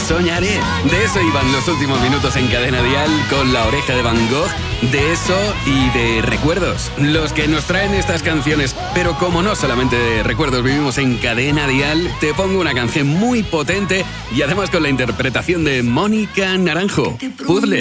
soñaré. De eso iban los últimos minutos en Cadena Dial con La Oreja de Van Gogh. De eso y de recuerdos, los que nos traen estas canciones. Pero como no solamente de recuerdos vivimos en Cadena Dial, te pongo una canción muy potente y además con la interpretación de Mónica Naranjo, Puzzle.